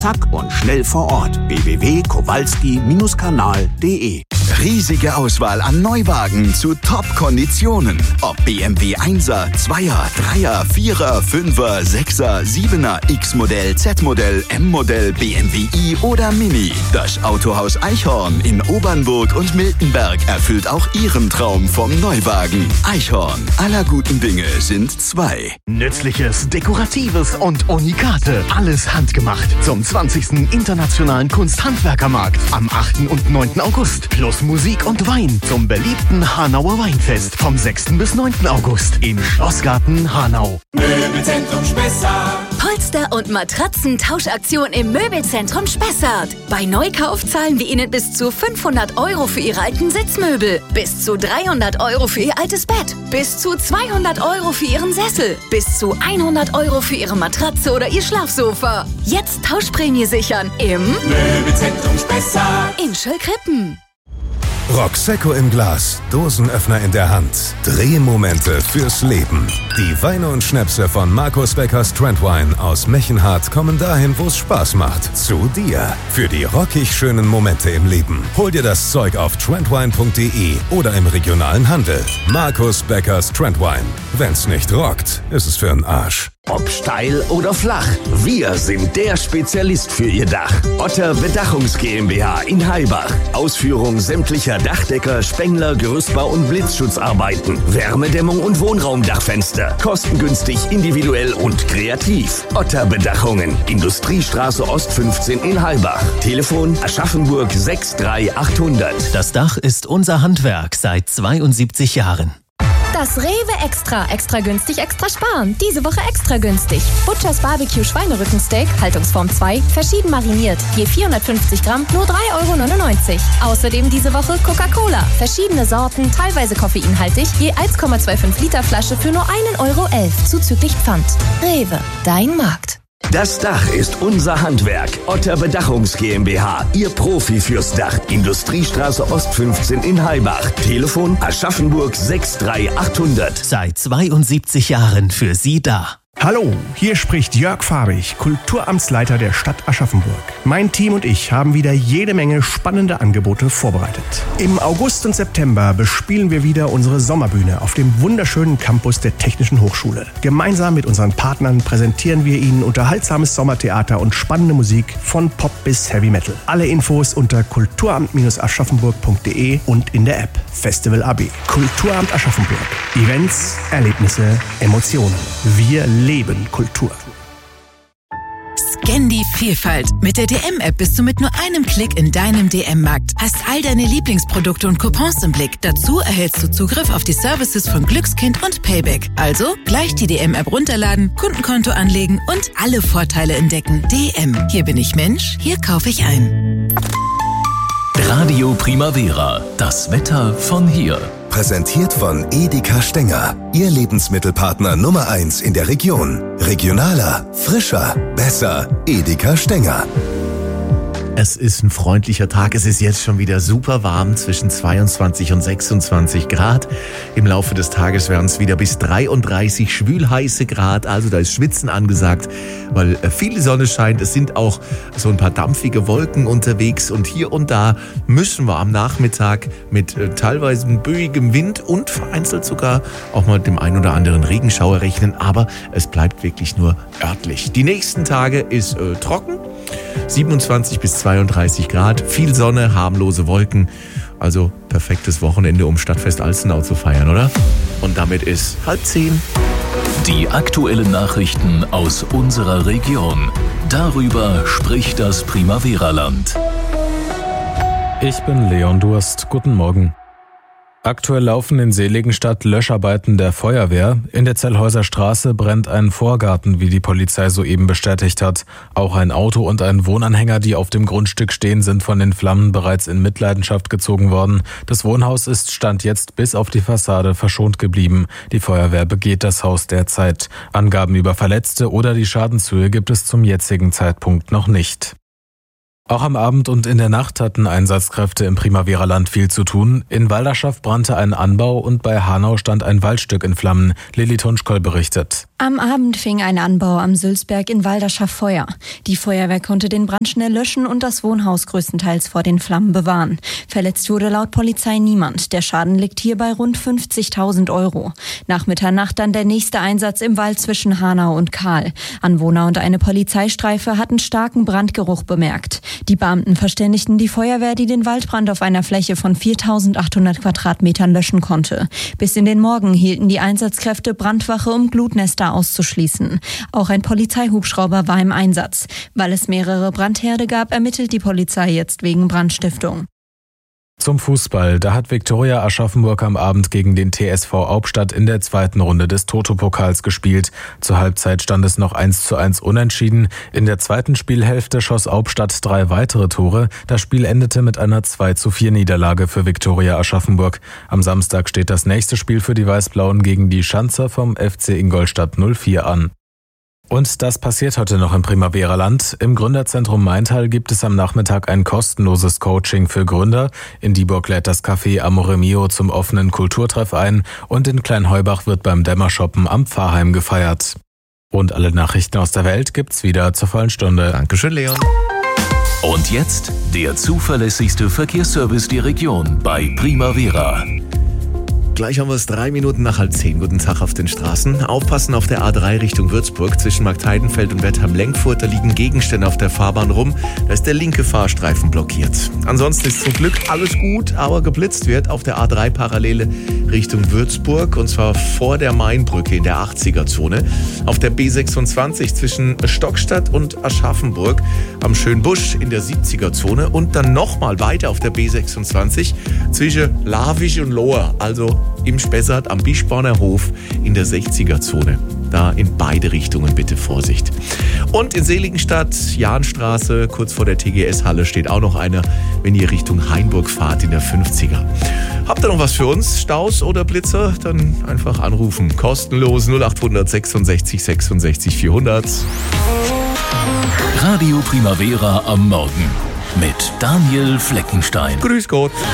Zack und schnell vor Ort. www.kowalski-kanal.de. Riesige Auswahl an Neuwagen zu Top-Konditionen. Ob BMW 1er, 2er, 3er, 4er, 5er, 6er, 7er, X-Modell, Z-Modell, M-Modell, BMW i oder Mini. Das Autohaus Eichhorn in Obernburg und Miltenberg erfüllt auch Ihren Traum vom Neuwagen. Eichhorn, aller guten Dinge sind zwei. Nützliches, Dekoratives und Unikate. Alles handgemacht zum 20. Internationalen Kunsthandwerkermarkt am 8. und 9. August. Plus Musik und Wein zum beliebten Hanauer Weinfest vom 6. bis 9. August im Schlossgarten Hanau. Möbelzentrum Spessart. Polster- und Matratzentauschaktion im Möbelzentrum Spessart. Bei Neukauf zahlen wir Ihnen bis zu 500 € für Ihre alten Sitzmöbel, bis zu 300 € für Ihr altes Bett, bis zu 200 € für Ihren Sessel, bis zu 100 € für Ihre Matratze oder Ihr Schlafsofa. Jetzt Tauschprämie sichern im Möbelzentrum Spessart in Schöllkrippen. Roxecco im Glas, Dosenöffner in der Hand, Drehmomente fürs Leben. Die Weine und Schnäpse von Markus Beckers Trendwine aus Mechenhardt kommen dahin, wo es Spaß macht. Zu dir. Für die rockig schönen Momente im Leben. Hol dir das Zeug auf trendwine.de oder im regionalen Handel. Markus Beckers Trendwine. Wenn's nicht rockt, ist es für'n Arsch. Ob steil oder flach, wir sind der Spezialist für Ihr Dach. Otter Bedachungs GmbH in Heilbach. Ausführung sämtlicher Dachdecker, Spengler, Gerüstbau und Blitzschutzarbeiten. Wärmedämmung und Wohnraumdachfenster. Kostengünstig, individuell und kreativ. Otter Bedachungen. Industriestraße Ost 15 in Heilbach. Telefon Aschaffenburg 63800. Das Dach ist unser Handwerk seit 72 Jahren. Das Rewe Extra. Extra günstig, extra sparen. Diese Woche extra günstig. Butchers Barbecue Schweinerückensteak, Haltungsform 2, verschieden mariniert. Je 450 Gramm, nur 3,99 €. Außerdem diese Woche Coca-Cola. Verschiedene Sorten, teilweise koffeinhaltig. Je 1,25 Liter Flasche für nur 1,11 € zuzüglich Pfand. Rewe, dein Markt. Das Dach ist unser Handwerk. Otter Bedachungs GmbH, Ihr Profi fürs Dach. Industriestraße Ost 15 in Heilbach. Telefon Aschaffenburg 63800. Seit 72 Jahren für Sie da. Hallo, hier spricht Jörg Fabich, Kulturamtsleiter der Stadt Aschaffenburg. Mein Team und ich haben wieder jede Menge spannende Angebote vorbereitet. Im August und September bespielen wir wieder unsere Sommerbühne auf dem wunderschönen Campus der Technischen Hochschule. Gemeinsam mit unseren Partnern präsentieren wir Ihnen unterhaltsames Sommertheater und spannende Musik von Pop bis Heavy Metal. Alle Infos unter kulturamt-aschaffenburg.de und in der App Festival AB. Kulturamt Aschaffenburg. Events, Erlebnisse, Emotionen. Wir leben Kultur. Scan die Vielfalt. Mit der DM-App bist du mit nur einem Klick in deinem DM-Markt. Hast all deine Lieblingsprodukte und Coupons im Blick. Dazu erhältst du Zugriff auf die Services von Glückskind und Payback. Also gleich die DM-App runterladen, Kundenkonto anlegen und alle Vorteile entdecken. DM. Hier bin ich Mensch, hier kaufe ich ein. Radio Primavera. Das Wetter von hier. Präsentiert von Edeka Stenger, Ihr Lebensmittelpartner Nummer 1 in der Region. Regionaler, frischer, besser. Edeka Stenger. Es ist ein freundlicher Tag. Es ist jetzt schon wieder super warm, zwischen 22 und 26 Grad. Im Laufe des Tages werden es wieder bis 33 schwülheiße Grad. Also da ist Schwitzen angesagt, weil viel Sonne scheint. Es sind auch so ein paar dampfige Wolken unterwegs. Und hier und da müssen wir am Nachmittag mit teilweise böigem Wind und vereinzelt sogar auch mal dem ein oder anderen Regenschauer rechnen. Aber es bleibt wirklich nur örtlich. Die nächsten Tage ist trocken. 27 bis 32 Grad, viel Sonne, harmlose Wolken. Also perfektes Wochenende, um Stadtfest Alzenau zu feiern, oder? Und damit ist 9:30. Die aktuellen Nachrichten aus unserer Region. Darüber spricht das Primavera-Land. Ich bin Leon Durst. Guten Morgen. Aktuell laufen in Seligenstadt Löscharbeiten der Feuerwehr. In der Zellhäuser Straße brennt ein Vorgarten, wie die Polizei soeben bestätigt hat. Auch ein Auto und ein Wohnanhänger, die auf dem Grundstück stehen, sind von den Flammen bereits in Mitleidenschaft gezogen worden. Das Wohnhaus ist Stand jetzt bis auf die Fassade verschont geblieben. Die Feuerwehr begeht das Haus derzeit. Angaben über Verletzte oder die Schadenshöhe gibt es zum jetzigen Zeitpunkt noch nicht. Auch am Abend und in der Nacht hatten Einsatzkräfte im Primavera-Land viel zu tun. In Walderschaft brannte ein Anbau und bei Hanau stand ein Waldstück in Flammen. Lilly Tunschkoll berichtet. Am Abend fing ein Anbau am Sülzberg in Walderschaft Feuer. Die Feuerwehr konnte den Brand schnell löschen und das Wohnhaus größtenteils vor den Flammen bewahren. Verletzt wurde laut Polizei niemand. Der Schaden liegt hier bei rund 50.000 €. Nach Mitternacht dann der nächste Einsatz im Wald zwischen Hanau und Kahl. Anwohner und eine Polizeistreife hatten starken Brandgeruch bemerkt. Die Beamten verständigten die Feuerwehr, die den Waldbrand auf einer Fläche von 4.800 Quadratmetern löschen konnte. Bis in den Morgen hielten die Einsatzkräfte Brandwache, um Glutnester auszuschließen. Auch ein Polizeihubschrauber war im Einsatz. Weil es mehrere Brandherde gab, ermittelt die Polizei jetzt wegen Brandstiftung. Zum Fußball. Da hat Viktoria Aschaffenburg am Abend gegen den TSV Hauptstadt in der zweiten Runde des Toto-Pokals gespielt. Zur Halbzeit stand es noch 1:1 unentschieden. In der zweiten Spielhälfte schoss Hauptstadt 3 weitere Tore. Das Spiel endete mit einer 2:4 Niederlage für Viktoria Aschaffenburg. Am Samstag steht das nächste Spiel für die Weißblauen gegen die Schanzer vom FC Ingolstadt 04 an. Und das passiert heute noch im Primavera-Land. Im Gründerzentrum Maintal gibt es am Nachmittag ein kostenloses Coaching für Gründer. In Dieburg lädt das Café Amore Mio zum offenen Kulturtreff ein und in Kleinheubach wird beim Dämmershoppen am Pfarrheim gefeiert. Und alle Nachrichten aus der Welt gibt's wieder zur vollen Stunde. Dankeschön, Leon. Und jetzt der zuverlässigste Verkehrsservice der Region bei Primavera. Gleich haben wir es 3 Minuten nach 9:30. Guten Tag auf den Straßen. Aufpassen auf der A3 Richtung Würzburg zwischen Marktheidenfeld und Wertheim-Lenkfurt. Da liegen Gegenstände auf der Fahrbahn rum. Da ist der linke Fahrstreifen blockiert. Ansonsten ist zum Glück alles gut, aber geblitzt wird auf der A3 Parallele Richtung Würzburg. Und zwar vor der Mainbrücke in der 80er-Zone. Auf der B26 zwischen Stockstadt und Aschaffenburg am Schönbusch in der 70er-Zone. Und dann nochmal weiter auf der B26 zwischen Lavisch und Lohr. Also im Spessart am Bischborner Hof in der 60er-Zone. Da in beide Richtungen bitte Vorsicht. Und in Seligenstadt, Jahnstraße, kurz vor der TGS-Halle steht auch noch einer, wenn ihr Richtung Hainburg fahrt in der 50er. Habt ihr noch was für uns? Staus oder Blitzer? Dann einfach anrufen. Kostenlos 0800 66 66 400. Radio Primavera am Morgen mit Daniel Fleckenstein. Grüß Gott.